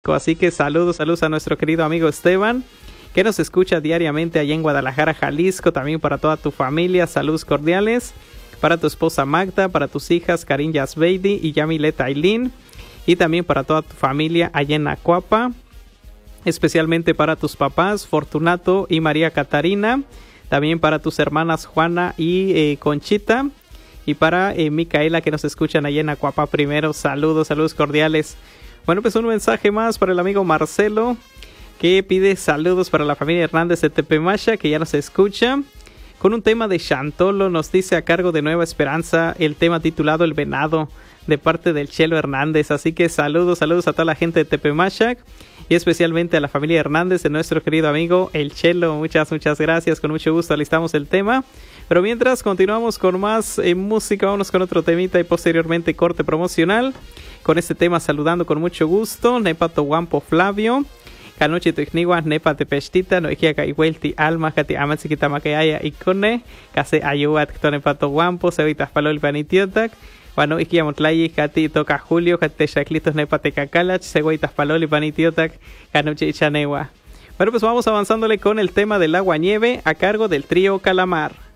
Así que saludos a nuestro querido amigo Esteban, que nos escucha diariamente allá en Guadalajara, Jalisco. También para toda tu familia, saludos cordiales. Para tu esposa Magda, para tus hijas Karin Yasbeidi y Yamilet Ailín. Y también para toda tu familia allá en Acuapa. Especialmente para tus papás Fortunato y María Catarina. También para tus hermanas Juana y Conchita. Y para Micaela, que nos escuchan allá en Acuapa primero. Saludos cordiales. Bueno, pues un mensaje más para el amigo Marcelo, que pide saludos para la familia Hernández de Tepemacha, que ya nos escucha. Con un tema de Chantolo, nos dice a cargo de Nueva Esperanza, el tema titulado El Venado, de parte del Chelo Hernández. Así que saludos a toda la gente de Tepemacha y especialmente a la familia Hernández de nuestro querido amigo el Chelo. Muchas gracias, con mucho gusto alistamos el tema. Pero mientras continuamos con más música, vamos con otro temita y posteriormente corte promocional. Con este tema saludando con mucho gusto, Nepato Guampo Flavio, Canoche Tecnigua, Nepa Tepestita, Noijiaca y Huelti Alma, Jati Amatsikita Makeaya y Cone, Case Ayuat, Nepato Guampo, Cevitas Palol Panitiotac, Bueno, Ikia Motlayi, Jati Toca Julio, Jati Shaklitos Nepate Cacalach, Cevitas Palol y Panitiotac, Canoche y Chanewa. Bueno, pues vamos avanzándole con el tema del agua nieve a cargo del trío Calamar.